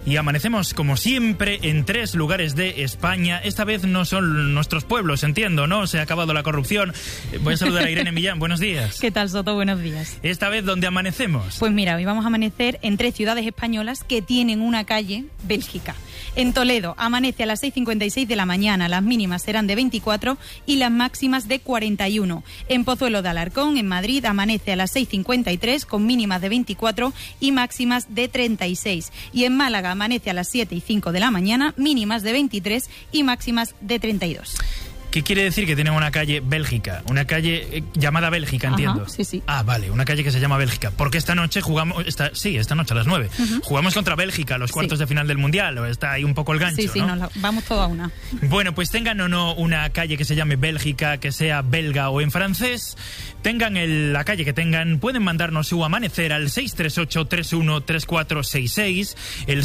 Y amanecemos, como siempre, en 3 lugares de España. Esta vez no son nuestros pueblos, entiendo, ¿no? Se ha acabado la corrupción. Voy a saludar a Irene Millán. Buenos días. ¿Qué tal, Soto? Buenos días. Esta vez, ¿dónde amanecemos? Pues mira, hoy vamos a amanecer en 3 ciudades españolas que tienen una calle Bélgica. En Toledo amanece a las 6:56 de la mañana, las mínimas serán de 24 y las máximas de 41. En Pozuelo de Alarcón, en Madrid, amanece a las 6:53 con mínimas de 24 y máximas de 36. Y en Málaga amanece a las 7:05 de la mañana, mínimas de 23 y máximas de 32. ¿Qué quiere decir que tienen una calle Bélgica? Una calle llamada Bélgica, entiendo. Ajá, sí. Ah, vale, una calle que se llama Bélgica. Porque esta noche jugamos... esta noche a las 9. Jugamos contra Bélgica, los cuartos de final del Mundial. Está ahí un poco el gancho, Sí, ¿no? vamos todo a una. Bueno, pues tengan o no una calle que se llame Bélgica, que sea belga o en francés, tengan la calle que tengan, pueden mandarnos su amanecer al 638-313466, el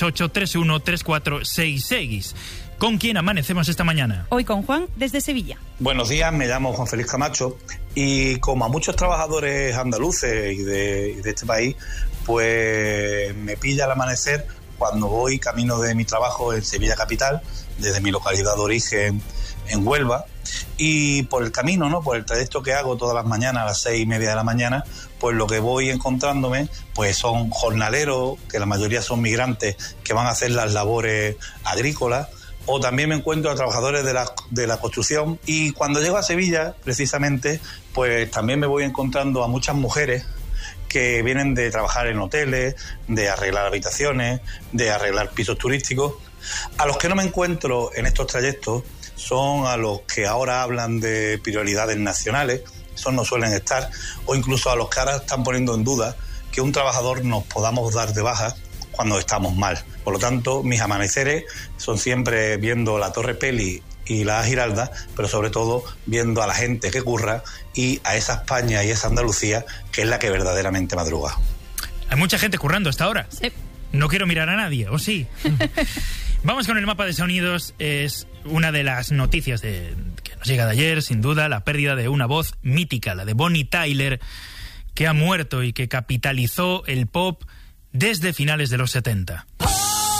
638-313466. ¿Con quién amanecemos esta mañana? Hoy con Juan, desde Sevilla. Buenos días, me llamo Juan Félix Camacho y como a muchos trabajadores andaluces y de este país, pues me pilla el amanecer cuando voy camino de mi trabajo en Sevilla capital, desde mi localidad de origen en Huelva, y por el camino, ¿no? Por el trayecto que hago todas las mañanas a las 6:30 de la mañana, pues lo que voy encontrándome pues son jornaleros, que la mayoría son migrantes, que van a hacer las labores agrícolas, o también me encuentro a trabajadores de la construcción, y cuando llego a Sevilla, precisamente, pues también me voy encontrando a muchas mujeres que vienen de trabajar en hoteles, de arreglar habitaciones, de arreglar pisos turísticos. A los que no me encuentro en estos trayectos son a los que ahora hablan de prioridades nacionales, esos no suelen estar, o incluso a los que ahora están poniendo en duda que un trabajador nos podamos dar de baja cuando estamos mal. Por lo tanto, mis amaneceres son siempre viendo la Torre Peli y la Giralda, pero sobre todo viendo a la gente que curra y a esa España y esa Andalucía que es la que verdaderamente madruga. Hay mucha gente currando hasta ahora. Sí. No quiero mirar a nadie, ¿o sí? Vamos con el mapa de sonidos. Es una de las noticias que nos llega de ayer, sin duda, la pérdida de una voz mítica, la de Bonnie Tyler, que ha muerto y que capitalizó el pop desde finales de los 70.